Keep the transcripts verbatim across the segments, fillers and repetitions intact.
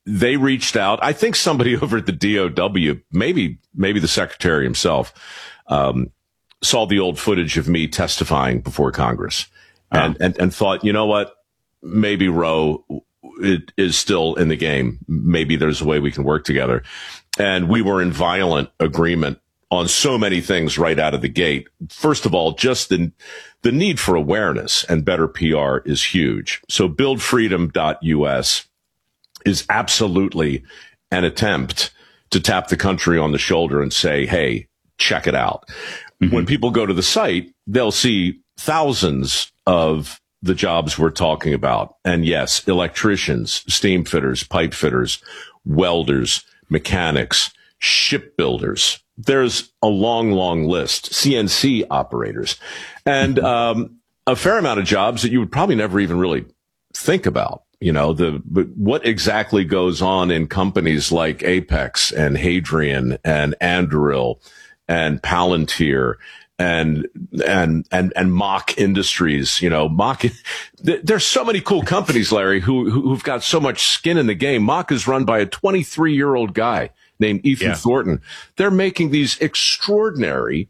they reached out. I think somebody over at the D O W, maybe, maybe the secretary himself, um, saw the old footage of me testifying before Congress and, oh. and, and thought, you know what? Maybe Roe it is still in the game. Maybe there's a way we can work together. And we were in violent agreement on so many things right out of the gate. First of all, just the, the need for awareness and better P R is huge. So build freedom dot U S is absolutely an attempt to tap the country on the shoulder and say, hey, check it out. Mm-hmm. When people go to the site, they'll see thousands of the jobs we're talking about. And yes, electricians, steam fitters, pipe fitters, welders, mechanics, shipbuilders. There's a long, long list. C N C operators, and um, a fair amount of jobs that you would probably never even really think about. You know, the but what exactly goes on in companies like Apex and Hadrian and Anduril and Palantir and and and and Mach Industries. You know, Mach. There's so many cool companies, Larry, who who've got so much skin in the game. Mach is run by a twenty-three year old guy named Ethan yeah. Thornton. They're making these extraordinary,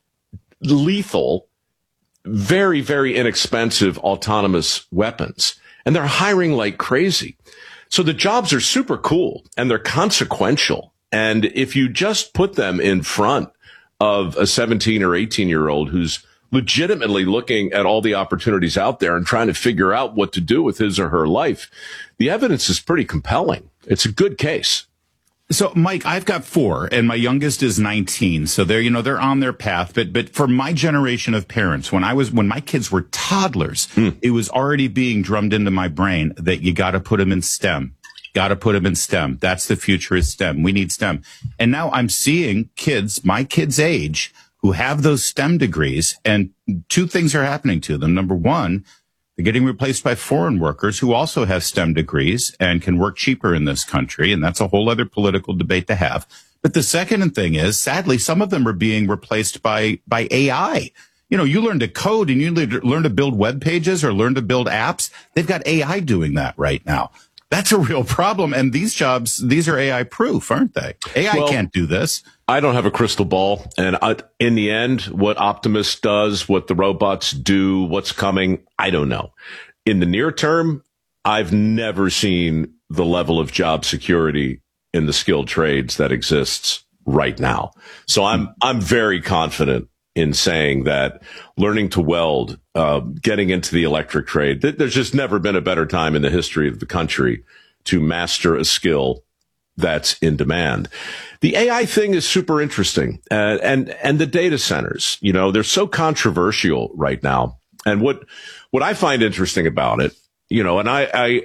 lethal, very, very inexpensive autonomous weapons. And they're hiring like crazy. So the jobs are super cool and they're consequential. And if you just put them in front of a seventeen or eighteen year old who's legitimately looking at all the opportunities out there and trying to figure out what to do with his or her life, the evidence is pretty compelling. It's a good case. So, Mike, I've got four, and my youngest is nineteen. So they're, you know, they're on their path. But, but for my generation of parents, when I was, when my kids were toddlers, mm. it was already being drummed into my brain that you got to put them in STEM. Got to put them in STEM. That's the future is STEM. We need STEM. And now I'm seeing kids, my kids' age, who have those STEM degrees, and two things are happening to them. Number one, they're getting replaced by foreign workers who also have STEM degrees and can work cheaper in this country. And that's a whole other political debate to have. But the second thing is, sadly, some of them are being replaced by, by A I. You know, you learn to code and you learn to build web pages or learn to build apps. They've got A I doing that right now. That's a real problem. And these jobs, these are A I proof, aren't they? A I well, can't do this. I don't have a crystal ball. And I, in the end, what Optimus does, what the robots do, what's coming, I don't know. In the near term, I've never seen the level of job security in the skilled trades that exists right now. So I'm, I'm very confident in saying that learning to weld, uh, getting into the electric trade, th- there's just never been a better time in the history of the country to master a skill that's in demand. The A I thing is super interesting. Uh, and, and the data centers, you know, they're so controversial right now. And what, what I find interesting about it, you know, and I, I,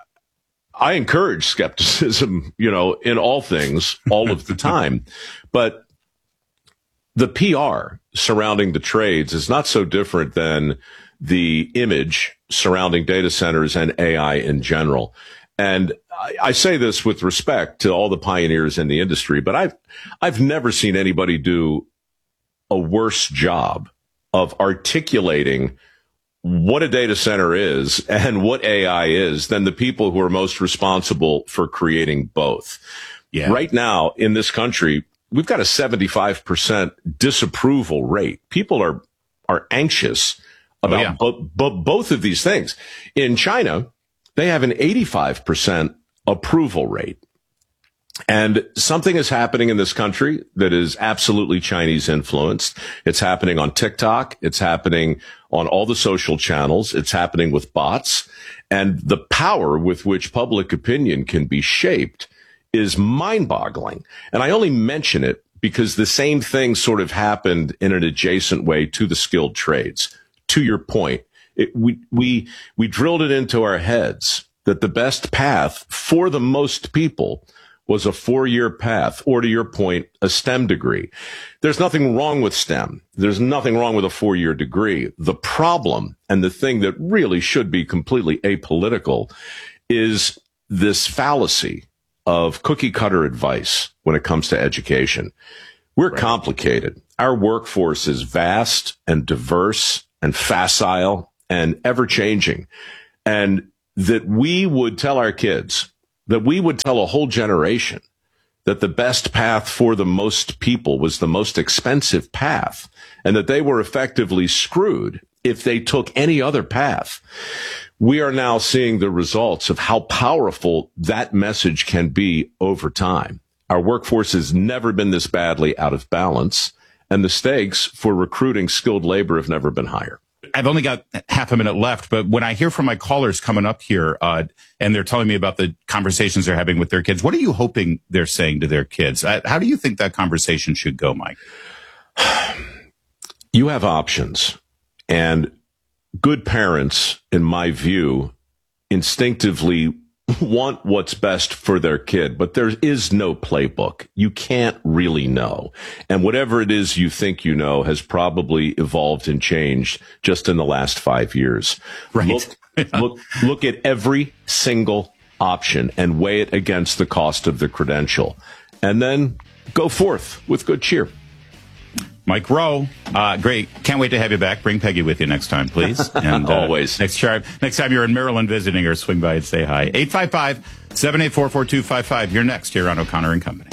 I encourage skepticism, you know, in all things, all of the time, but the P R surrounding the trades is not so different than the image surrounding data centers and A I in general. And I, I say this with respect to all the pioneers in the industry, but I've, I've never seen anybody do a worse job of articulating what a data center is and what A I is than the people who are most responsible for creating both. Yeah. Right now in this country, we've got a seventy-five percent disapproval rate. People are, are anxious about oh, yeah. bo- bo- both of these things. In China, they have an eighty-five percent approval rate. And something is happening in this country that is absolutely Chinese influenced. It's happening on TikTok. It's happening on all the social channels. It's happening with bots. And the power with which public opinion can be shaped is mind-boggling. And I only mention it because the same thing sort of happened in an adjacent way to the skilled trades. To your point, it, we, we, we drilled it into our heads that the best path for the most people was a four-year path, or to your point, a STEM degree. There's nothing wrong with STEM. There's nothing wrong with a four-year degree. The problem, and the thing that really should be completely apolitical, is this fallacy of cookie-cutter advice when it comes to education. We're right. complicated. Our workforce is vast and diverse and facile and ever-changing. And that we would tell our kids that we would tell a whole generation that the best path for the most people was the most expensive path, and that they were effectively screwed if they took any other path. We are now seeing the results of how powerful that message can be over time. Our workforce has never been this badly out of balance, and the stakes for recruiting skilled labor have never been higher. I've only got half a minute left, but when I hear from my callers coming up here, uh, and they're telling me about the conversations they're having with their kids, what are you hoping they're saying to their kids? Uh, how do you think that conversation should go, Mike? You have options, and good parents, in my view, instinctively want what's best for their kid, but there is no playbook. You can't really know. And whatever it is you think you know has probably evolved and changed just in the last five years. Right. Look, look, look at every single option and weigh it against the cost of the credential, and then go forth with good cheer. Mike Rowe, uh, great. Can't wait to have you back. Bring Peggy with you next time, please. And uh, always. Next time, next time you're in Maryland visiting her, swing by and say hi. eight five five, seven eight four, four two five five. You're next here on O'Connor and Company.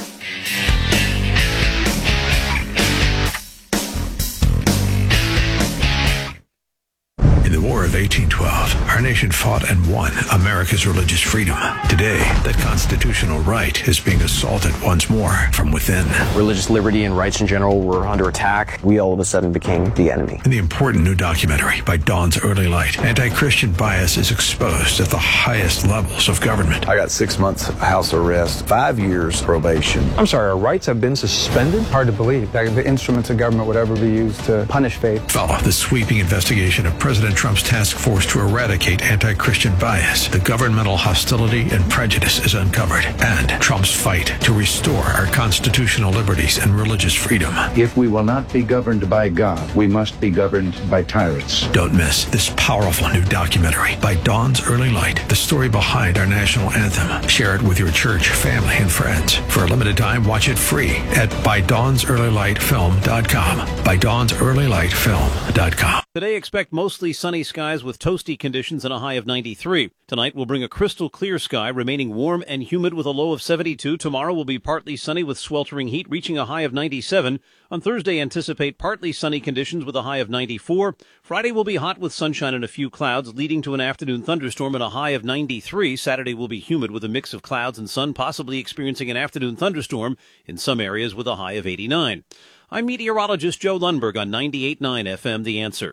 In the War of eighteen twelve, our nation fought and won America's religious freedom. Today, that constitutional right is being assaulted once more from within. Religious liberty and rights in general were under attack. We all of a sudden became the enemy. In the important new documentary by Dawn's Early Light, anti-Christian bias is exposed at the highest levels of government. I got six months house arrest, five years probation. I'm sorry, our rights have been suspended? Hard to believe that the instruments of government would ever be used to punish faith. Follow the sweeping investigation of President Trump's task force to eradicate anti-Christian bias. The governmental hostility and prejudice is uncovered, and Trump's fight to restore our constitutional liberties and religious freedom. If we will not be governed by God, we must be governed by tyrants. Don't miss this powerful new documentary by Dawn's Early Light, the story behind our national anthem. Share it with your church, family, and friends. For a limited time, watch it free at by dawns early light film dot com. by dawns early light film dot com. Today, expect mostly sunny skies with toasty conditions and a high of ninety-three. Tonight will bring a crystal clear sky, remaining warm and humid with a low of seventy-two. Tomorrow will be partly sunny with sweltering heat, reaching a high of ninety-seven. On Thursday, anticipate partly sunny conditions with a high of ninety-four. Friday will be hot with sunshine and a few clouds, leading to an afternoon thunderstorm and a high of ninety-three. Saturday will be humid with a mix of clouds and sun, possibly experiencing an afternoon thunderstorm in some areas with a high of eighty-nine. I'm meteorologist Joe Lundberg on ninety-eight point nine F M, The Answer.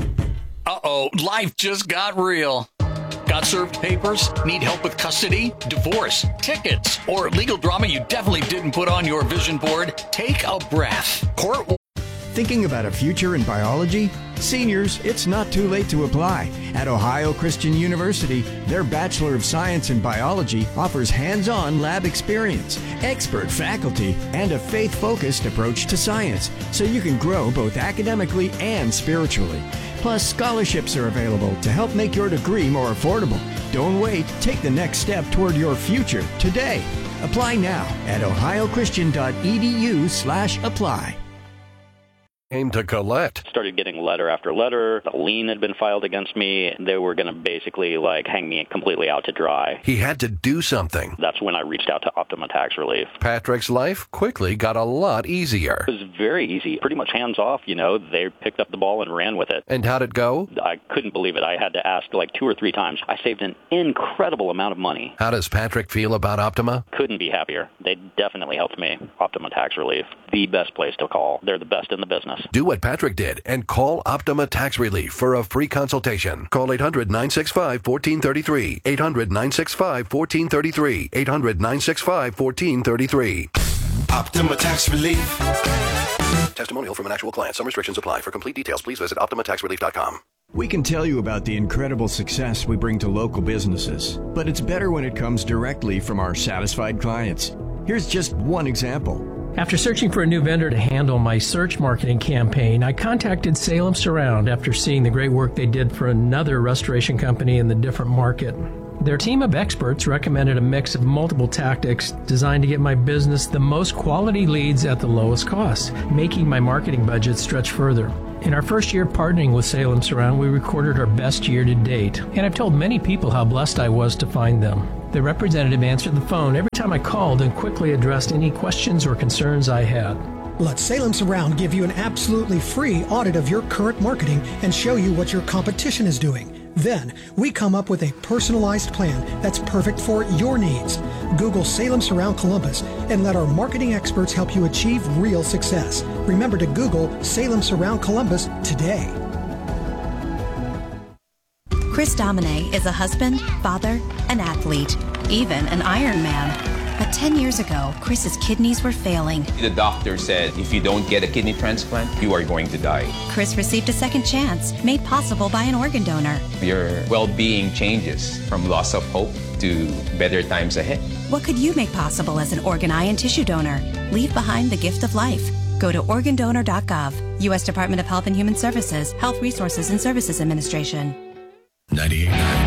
Uh-oh, life just got real. Got served papers? Need help with custody, divorce, tickets, or legal drama you definitely didn't put on your vision board? Take a breath. Court. Thinking about a future in biology? Seniors, it's not too late to apply. At Ohio Christian University, their Bachelor of Science in Biology offers hands-on lab experience, expert faculty, and a faith-focused approach to science, so you can grow both academically and spiritually. Plus, scholarships are available to help make your degree more affordable. Don't wait. Take the next step toward your future today. Apply now at ohiochristian.edu slash apply. Came to collect. Started getting letter after letter. A lien had been filed against me. They were going to basically like hang me completely out to dry. He had to do something. That's when I reached out to Optima Tax Relief. Patrick's life quickly got a lot easier. It was very easy. Pretty much hands off, you know. They picked up the ball and ran with it. And how'd it go? I couldn't believe it. I had to ask like two or three times. I saved an incredible amount of money. How does Patrick feel about Optima? Couldn't be happier. They definitely helped me. Optima Tax Relief. The best place to call. They're the best in the business. Do what Patrick did and call Optima Tax Relief for a free consultation. Call eight hundred, nine six five, one four three three. eight hundred, nine six five, one four three three. eight hundred, nine six five, one four three three. Optima Tax Relief. Testimonial from an actual client. Some restrictions apply. For complete details, please visit optima tax relief dot com. We can tell you about the incredible success we bring to local businesses, but it's better when it comes directly from our satisfied clients. Here's just one example. After searching for a new vendor to handle my search marketing campaign, I contacted Salem Surround after seeing the great work they did for another restoration company in the different market. Their team of experts recommended a mix of multiple tactics designed to get my business the most quality leads at the lowest cost, making my marketing budget stretch further. In our first year partnering with Salem Surround, we recorded our best year to date, and I've told many people how blessed I was to find them. The representative answered the phone every time I called and quickly addressed any questions or concerns I had. Let Salem Surround give you an absolutely free audit of your current marketing and show you what your competition is doing. Then, we come up with a personalized plan that's perfect for your needs. Google Salem Surround Columbus and let our marketing experts help you achieve real success. Remember to Google Salem Surround Columbus today. Chris Domine is a husband, father, an athlete, even an Ironman. But ten years ago, Chris's kidneys were failing. The doctor said, if you don't get a kidney transplant, you are going to die. Chris received a second chance, made possible by an organ donor. Your well-being changes from loss of hope to better times ahead. What could you make possible as an organ, eye, and tissue donor? Leave behind the gift of life. Go to organ donor dot gov. U S Department of Health and Human Services, Health Resources and Services Administration. ninety-eight point nine